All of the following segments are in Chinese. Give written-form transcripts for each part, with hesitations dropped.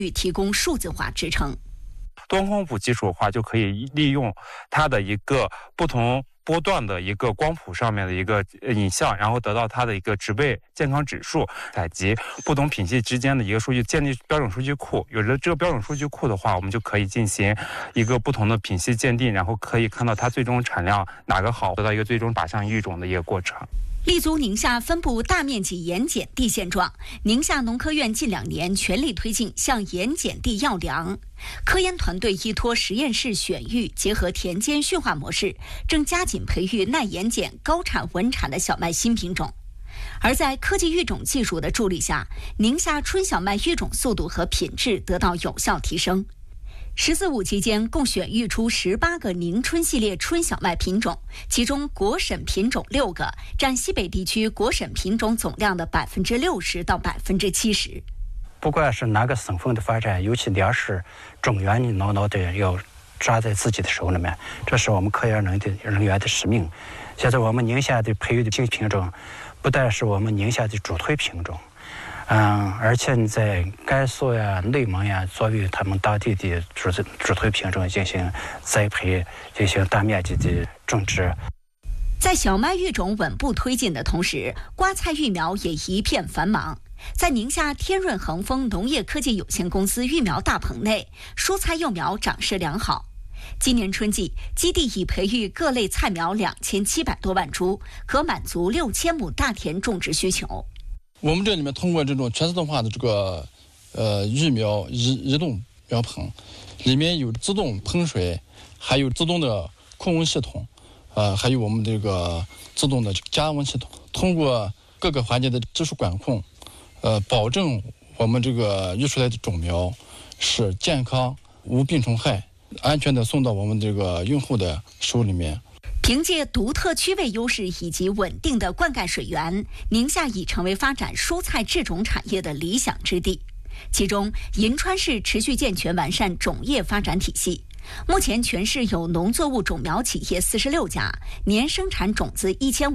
提供数字化支撑。 多光谱技术的话，就可以利用它的一个不同波段的一个光谱上面的一个影像，然后得到它的一个植被健康指数，采集不同品系之间的一个数据，建立标准数据库。有了这个标准数据库的话，我们就可以进行一个不同的品系鉴定，然后可以看到它最终产量哪个好，得到一个最终靶向育种的一个过程。 立足宁夏分布大面积盐碱地现状，宁夏农科院近2年全力推进向盐碱地要粮。科研团队依托实验室选育，结合田间驯化模式，正加紧培育耐盐碱、高产稳产的小麦新品种。而在科技育种技术的助力下，宁夏春小麦育种速度和品质得到有效提升。“14-5”期间，共选育出18个宁春系列春小麦品种，其中国审品种6个，占西北地区国审品种总量的60%到70%。 不管是哪个省份的发展，尤其粮食中原，你牢牢的要抓在自己的手里面，这是我们科研人员的使命。现在我们宁夏的培育的新品种，不但是我们宁夏的主推品种。而且在甘肃呀、内蒙呀，作为他们当地的主推品种进行栽培，进行大面积的种植。 在小麦育种稳步推进的同时，瓜菜育苗也一片繁忙。在宁夏天润恒丰农业科技有限公司育苗大棚内，蔬菜幼苗长势良好。今年春季，基地已培育各类菜苗2700多万株，可满足6000亩大田种植需求。 我们这里面通过这种全自动化的这个育苗移动苗棚，里面有自动喷水，还有自动的控温系统，还有我们这个自动的加温系统，通过各个环节的技术管控，保证我们这个育出来的种苗是健康无病虫害，安全的送到我们这个用户的手里面。 凭借独特区位优势以及稳定的灌溉水源，宁夏已成为发展蔬菜制种产业的理想之地。其中，银川市持续健全完善种业发展体系。目前，全市有农作物种苗企业46家，年生产种子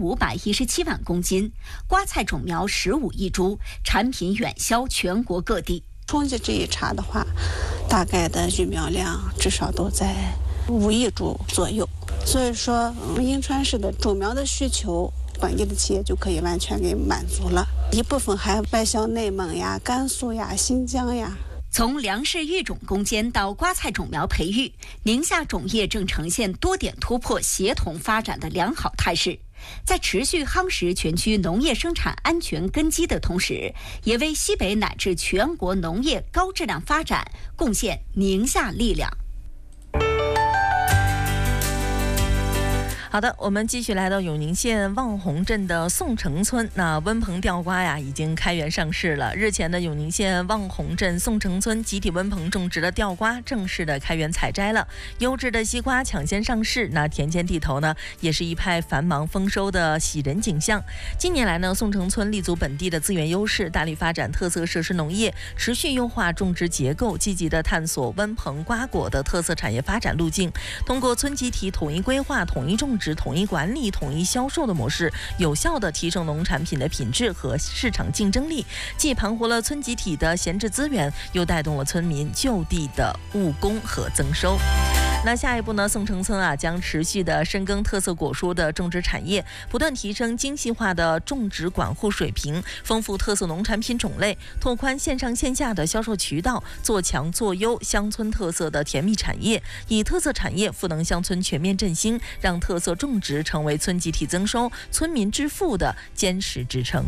1517万公斤，瓜菜种苗15亿株，产品远销全国各地。 统计这一茬的话，大概的育苗量至少都在5亿株左右。所以说，银川市的种苗的需求，本地的企业就可以完全给满足了。一部分还外销内蒙呀、甘肃呀、新疆呀。 从粮食育种攻坚到瓜菜种苗培育，宁夏种业正呈现多点突破、协同发展的良好态势。在持续夯实全区农业生产安全根基的同时，也为西北乃至全国农业高质量发展贡献宁夏力量。 好的，我们继续来到永宁县望洪镇的宋城村。那温棚吊瓜呀，已经开园上市了。日前的永宁县望洪镇宋城村集体温棚种植的吊瓜正式的开园采摘了，优质的西瓜抢先上市。那田间地头呢，也是一派繁忙丰收的喜人景象。近年来呢，宋城村立足本地的资源优势，大力发展特色设施农业，持续优化种植结构，积极的探索温棚瓜果的特色产业发展路径。通过村集体统一规划、统一种植、统一管理、统一销售的模式，有效地提升农产品的品质和市场竞争力，既盘活了村集体的闲置资源，又带动了村民就地的务工和增收。那下一步呢，宋城村将持续的深耕特色果蔬的种植产业，不断提升精细化的种植管护水平，丰富特色农产品种类，拓宽线上线下的销售渠道，做强做优乡村特色的甜蜜产业，以特色产业赋能乡村全面振兴，让特色种植成为村集体增收、村民致富的坚实支撑。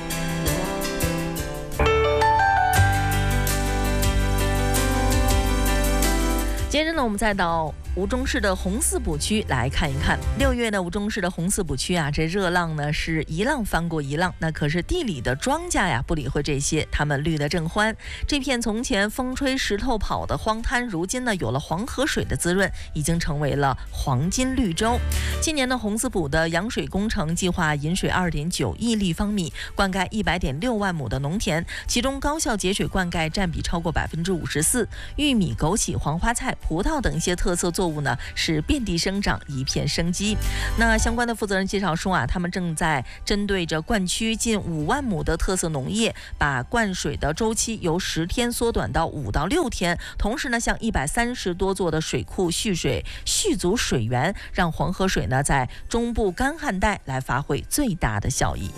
接着呢，我们再到吴忠市的红四补区来看一看。6月呢，吴忠市的红四补区这热浪呢是一浪翻过一浪，那可是地里的庄稼呀不理会这些，他们绿得正欢。这片从前风吹石头跑的荒滩，如今呢有了黄河水的滋润，已经成为了黄金绿洲。今年的红四补的扬水工程计划引水2.9亿立方米，灌溉100.6万亩的农田，其中高效节水灌溉占比超过54%，玉米、枸杞、黄花菜、葡萄等一些特色作作物呢是遍地生长，一片生机。那相关的负责人介绍说啊，他们正在针对着灌区近5万亩的特色农业，把灌水的周期由10天缩短到5到6天，同时呢，向130多座的水库续足水源，让黄河水呢在中部干旱带来发挥最大的效益。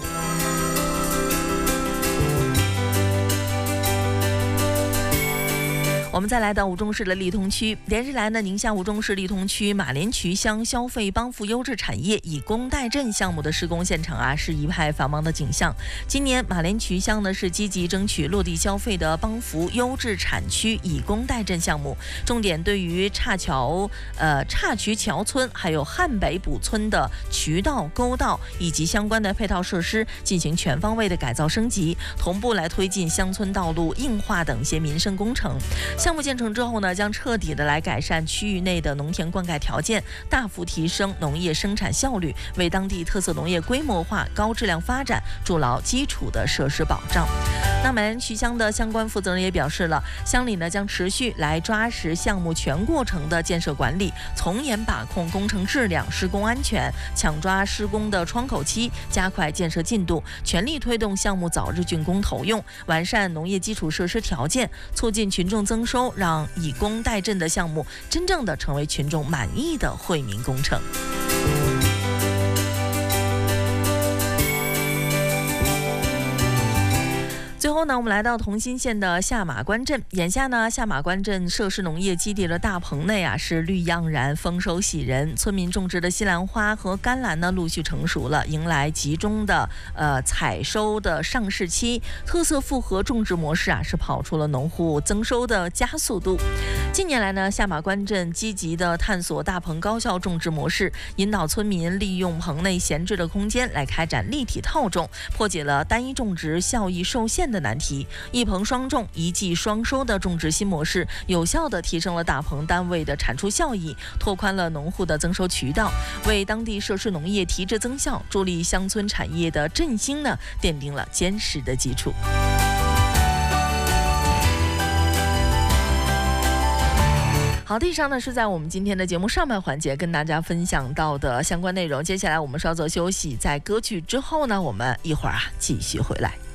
我们再来到吴中市的莅桐区，连日来呢，宁夏吴中市莅桐区马连渠乡消费帮扶优质产业以工代赈项目的施工现场啊，是一派繁忙的景象。今年马连渠乡呢是积极争取落地消费的帮扶优质产区以工代赈项目，重点对于岔渠桥村还有汉北堡村的渠道、沟道以及相关的配套设施进行全方位的改造升级，同步来推进乡村道路硬化等一些民生工程。项目建成之后呢，将彻底的来改善区域内的农田灌溉条件，大幅提升农业生产效率，为当地特色农业规模化、高质量发展筑牢基础的设施保障。那马连渠乡的相关负责人也表示了，乡里呢将持续来抓实项目全过程的建设管理，从严把控工程质量、施工安全，抢抓施工的窗口期，加快建设进度，全力推动项目早日竣工投用，完善农业基础设施条件，促进群众增收，让以工代赈的项目真正的成为群众满意的惠民工程。最后呢，我们来到同心县的下马关镇。眼下呢，下马关镇设施农业基地的大棚内啊，是绿盎然，丰收喜人。村民种植的西兰花和甘蓝呢，陆续成熟了，迎来集中的采收的上市期。特色复合种植模式啊，是跑出了农户增收的加速度。近年来呢，下马关镇积极的探索大棚高效种植模式，引导村民利用棚内闲置的空间来开展立体套种，破解了单一种植效益受限的难题。一棚双种、一季双收的种植新模式，有效地提升了大棚单位的产出效益，拓宽了农户的增收渠道，为当地设施农业提质增效、助力乡村产业的振兴呢，奠定了坚实的基础。好的，以上呢是在我们今天的节目上半环节跟大家分享到的相关内容。接下来我们稍作休息，在歌曲之后呢，我们一会儿继续回来。